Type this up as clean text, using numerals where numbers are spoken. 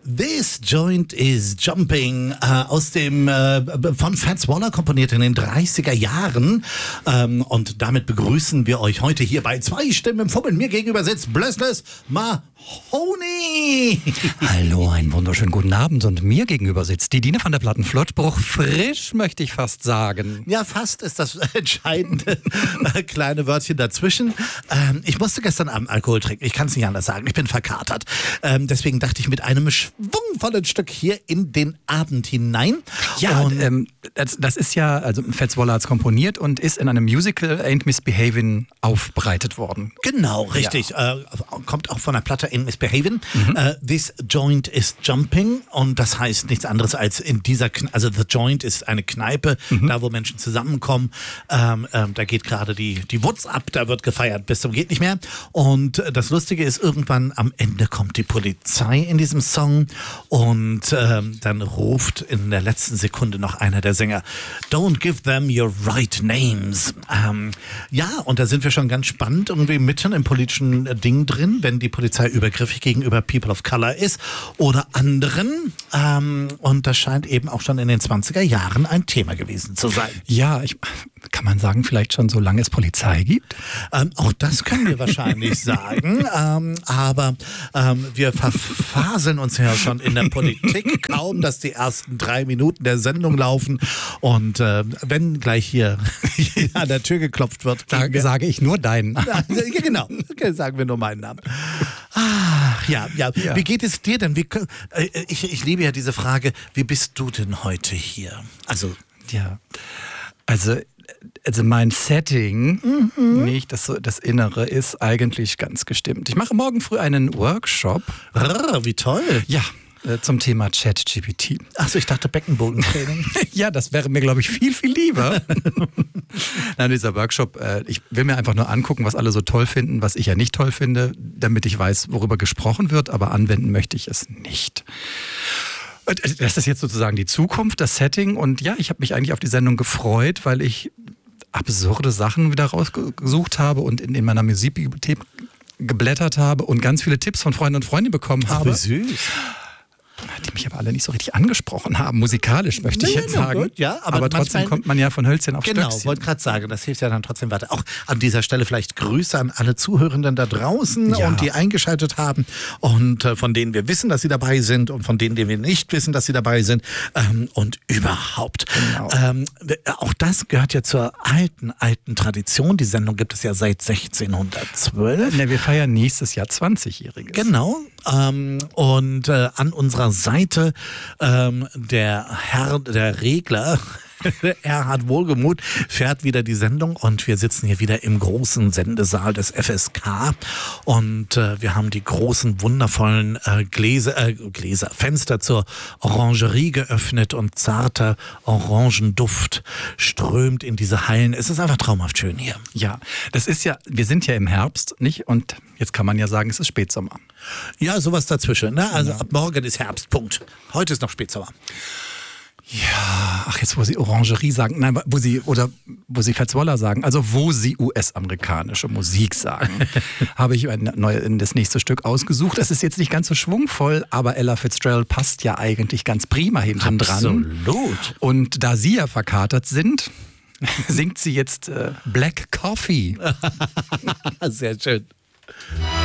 This Joint is Jumping aus dem von Fats Waller komponiert in den 30er Jahren. Und damit begrüßen wir euch heute hier bei zwei Stimmen im Fummeln. Mir gegenüber sitzt Blessless Mahoney. Hallo, einen wunderschönen guten Abend. Und mir gegenüber sitzt die Dine von der Plattenflottbruch. Frisch, möchte ich fast sagen. Ja, fast ist das entscheidende kleine Wörtchen dazwischen. Ich musste gestern Abend Alkohol trinken. Ich kann es nicht anders sagen. Ich bin verkatert. Deswegen dachte ich mit einem schwungvollen Stück hier in den Abend hinein. Ja, das ist ja, also Fats Waller hat es komponiert und ist in einem Musical Ain't Misbehavin' aufbereitet worden. Genau, richtig. Ja. Kommt auch von der Platte Ain't Misbehavin'. This Joint is Jumping und das heißt nichts anderes als in dieser, also The Joint ist eine Kneipe, da wo Menschen zusammenkommen. Da geht gerade die Wutz ab, da wird gefeiert bis zum geht nicht mehr. Und das Lustige ist, irgendwann am Ende kommt die Polizei in diesem Song und dann ruft in der letzten Sekunde noch einer der Sänger, Don't give them your right names. Ja, und da sind wir schon ganz spannend irgendwie mitten im politischen Ding drin, wenn die Polizei übergriffig gegenüber People of Color ist oder anderen. Und das scheint eben auch schon in den 20er Jahren ein Thema gewesen zu sein. Ja, kann man sagen, vielleicht schon so lange es Polizei gibt? Auch das können wir wahrscheinlich sagen. Aber wir verfaseln uns ja schon in der Politik kaum, dass die ersten 3 Minuten der Sendung laufen. Und wenn gleich hier an der Tür geklopft wird, sage ich nur deinen Namen. Ja, genau, sagen wir nur meinen Namen. Ja. Wie geht es dir denn? Ich liebe ja diese Frage, wie bist du denn heute hier? Also mein Setting, nicht das Innere, ist eigentlich ganz gestimmt. Ich mache morgen früh einen Workshop. Wie toll. Ja, zum Thema ChatGPT. Achso, ich dachte Beckenbodentraining. Ja, das wäre mir, glaube ich, viel, viel lieber. Nein, dieser Workshop, ich will mir einfach nur angucken, was alle so toll finden, was ich ja nicht toll finde, damit ich weiß, worüber gesprochen wird, aber anwenden möchte ich es nicht. Das ist jetzt sozusagen die Zukunft, das Setting. Und ja, ich habe mich eigentlich auf die Sendung gefreut, weil ich absurde Sachen wieder rausgesucht habe und in meiner Musikbibliothek geblättert habe und ganz viele Tipps von Freunden und Freundinnen bekommen habe. Wie süß. Die mich aber alle nicht so richtig angesprochen haben, musikalisch möchte ich jetzt sagen. Gut, ja, aber trotzdem kommt man ja von Hölzchen auf Stöckchen. Genau, wollte gerade sagen, das hilft ja dann trotzdem weiter. Auch an dieser Stelle vielleicht Grüße an alle Zuhörenden da draußen und die eingeschaltet haben und von denen wir wissen, dass sie dabei sind und von denen wir nicht wissen, dass sie dabei sind und überhaupt. Genau. Auch das gehört ja zur alten Tradition. Die Sendung gibt es ja seit 1612. Wir feiern nächstes Jahr 20-Jähriges. Genau. Und an unserer Seite der Herr, der Regler, Erhard Wohlgemuth, fährt wieder die Sendung und wir sitzen hier wieder im großen Sendesaal des FSK und wir haben die großen, wundervollen Fenster zur Orangerie geöffnet und zarter Orangenduft strömt in diese Hallen. Es ist einfach traumhaft schön hier. Ja, das ist ja, wir sind ja im Herbst, nicht? Und jetzt kann man ja sagen, es ist Spätsommer. Ja, sowas dazwischen. Ne? Also ab morgen ist Herbst, Punkt. Heute ist noch Spätsommer. Ja, jetzt wo Sie Orangerie sagen, nein, wo Sie Fats Waller sagen, also wo Sie US-amerikanische Musik sagen, habe ich das nächste Stück ausgesucht. Das ist jetzt nicht ganz so schwungvoll, aber Ella Fitzgerald passt ja eigentlich ganz prima hinten dran. Absolut. Und da Sie ja verkatert sind, singt sie jetzt Black Coffee. Sehr schön.